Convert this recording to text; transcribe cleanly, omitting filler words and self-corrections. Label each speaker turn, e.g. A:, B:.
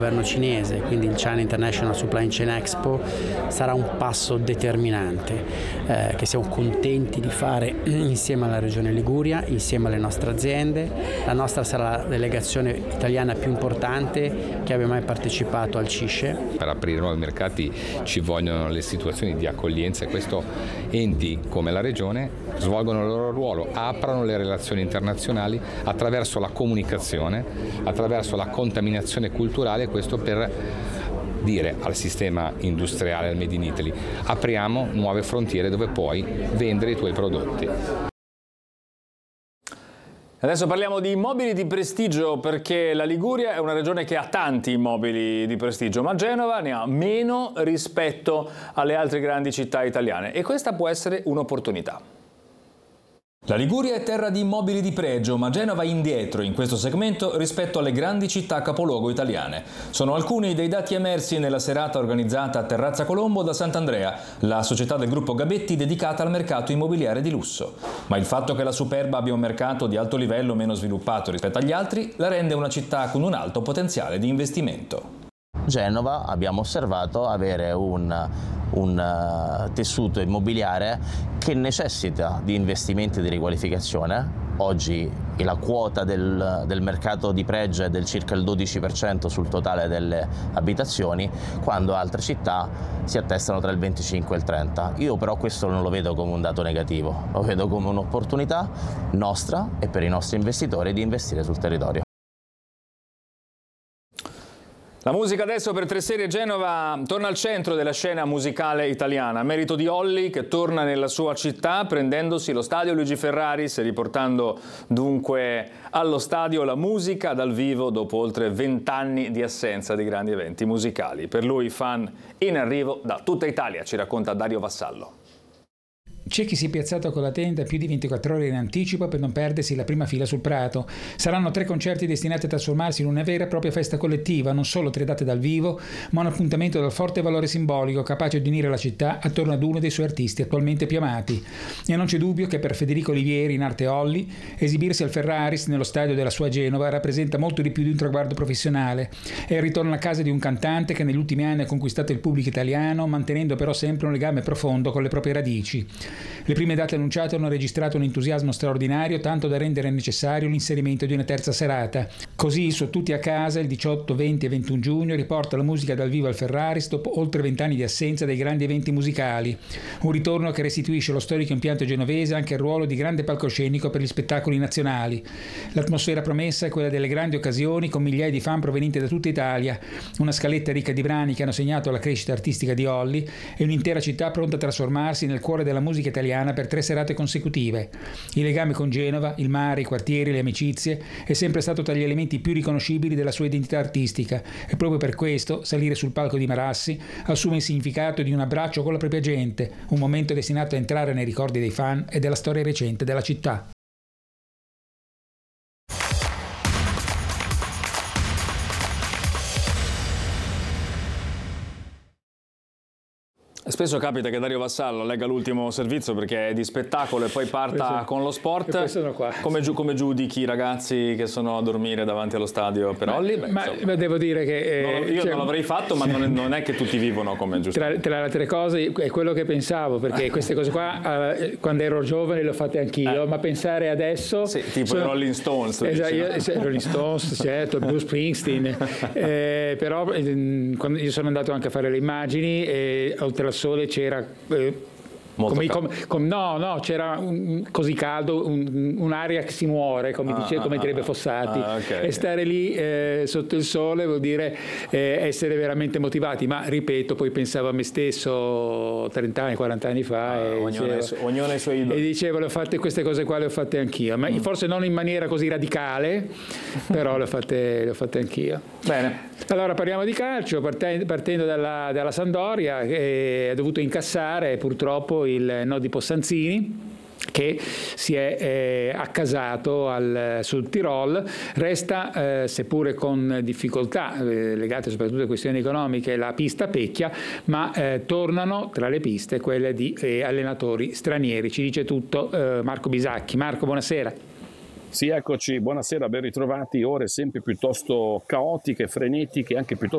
A: Il governo cinese, quindi il China International Supply Chain Expo, sarà un passo determinante che siamo contenti di fare insieme alla Regione Liguria, insieme alle nostre aziende. La nostra sarà la delegazione italiana più importante che abbia mai partecipato al CISCE.
B: Per aprire nuovi mercati ci vogliono le situazioni di accoglienza e questo enti come la Regione svolgono il loro ruolo, aprano le relazioni internazionali attraverso la comunicazione, attraverso la contaminazione culturale, questo per dire al sistema industriale, al Made in Italy, apriamo nuove frontiere dove puoi vendere i tuoi prodotti.
C: Adesso parliamo di immobili di prestigio, perché la Liguria è una regione che ha tanti immobili di prestigio, ma Genova ne ha meno rispetto alle altre grandi città italiane e questa può essere un'opportunità.
D: La Liguria è terra di immobili di pregio, ma Genova è indietro in questo segmento rispetto alle grandi città capoluogo italiane. Sono alcuni dei dati emersi nella serata organizzata a Terrazza Colombo da Sant'Andrea, la società del gruppo Gabetti dedicata al mercato immobiliare di lusso. Ma il fatto che la Superba abbia un mercato di alto livello meno sviluppato rispetto agli altri la rende una città con un alto potenziale di investimento.
E: Genova abbiamo osservato avere un tessuto immobiliare che necessita di investimenti di riqualificazione. Oggi la quota del mercato di pregio è del circa il 12% sul totale delle abitazioni, quando altre città si attestano tra il 25 e il 30%. Io però questo non lo vedo come un dato negativo, lo vedo come un'opportunità nostra e per i nostri investitori di investire sul territorio.
C: La musica adesso per Tre Serie Genova torna al centro della scena musicale italiana, merito di Olli che torna nella sua città prendendosi lo stadio Luigi Ferraris e riportando dunque allo stadio la musica dal vivo dopo oltre 20 anni di assenza di grandi eventi musicali. Per lui fan in arrivo da tutta Italia, ci racconta Dario Vassallo.
F: C'è chi si è piazzato con la tenda più di 24 ore in anticipo per non perdersi la prima fila sul Prato. Saranno 3 concerti destinati a trasformarsi in una vera e propria festa collettiva, non solo 3 date dal vivo, ma un appuntamento dal forte valore simbolico, capace di unire la città attorno ad uno dei suoi artisti attualmente più amati. E non c'è dubbio che per Federico Olivieri, in arte Olli, esibirsi al Ferraris nello stadio della sua Genova rappresenta molto di più di un traguardo professionale. È il ritorno a casa di un cantante che negli ultimi anni ha conquistato il pubblico italiano, mantenendo però sempre un legame profondo con le proprie radici. Le prime date annunciate hanno registrato un entusiasmo straordinario, tanto da rendere necessario l'inserimento di una terza serata. Così, su Tutti a casa, il 18, 20 e 21 giugno, riporta la musica dal vivo al Ferraris dopo oltre 20 anni di assenza dai grandi eventi musicali. Un ritorno che restituisce allo storico impianto genovese anche il ruolo di grande palcoscenico per gli spettacoli nazionali. L'atmosfera promessa è quella delle grandi occasioni con migliaia di fan provenienti da tutta Italia, una scaletta ricca di brani che hanno segnato la crescita artistica di Olli e un'intera città pronta a trasformarsi nel cuore della musica italiana per 3 serate consecutive. Il legame con Genova, il mare, i quartieri, le amicizie è sempre stato tra gli elementi più riconoscibili della sua identità artistica e proprio per questo salire sul palco di Marassi assume il significato di un abbraccio con la propria gente, un momento destinato a entrare nei ricordi dei fan e della storia recente della città.
C: Spesso capita che Dario Vassallo legga l'ultimo servizio perché è di spettacolo e poi parta con lo sport.
F: Sono qua.
C: Come giudichi i ragazzi che sono a dormire davanti allo stadio per Olli?
F: Ma devo dire che...
C: io non l'avrei fatto, ma non è che tutti vivono come giusto.
F: Tra le altre cose è quello che pensavo, perché queste cose qua quando ero giovane le ho fatte anch'io, ma pensare adesso...
C: Sì, tipo i Rolling Stones.
F: Esatto, Rolling Stones, certo, Bruce Springsteen. Però quando io sono andato anche a fare le immagini e oltre al sole c'era c'era così caldo, un'aria che si muore, come direbbe Fossati. Okay. E stare lì sotto il sole vuol dire essere veramente motivati, ma ripeto, poi pensavo a me stesso 30 anni, 40 anni fa
C: ognuno ha i suoi idoli.
F: E dicevo, queste cose qua le ho fatte anch'io, ma forse non in maniera così radicale, però le ho fatte anch'io.
C: Bene.
F: Allora parliamo di calcio, partendo dalla Sampdoria, che ha dovuto incassare purtroppo il no di Possanzini, che si è accasato sul Tirol. Resta, seppure con difficoltà legate soprattutto a questioni economiche, la pista Pecchia, ma tornano tra le piste quelle di allenatori stranieri. Ci dice tutto Marco Bisacchi. Marco, buonasera.
G: Sì, eccoci, buonasera, ben ritrovati. Ore sempre piuttosto caotiche, frenetiche, anche piuttosto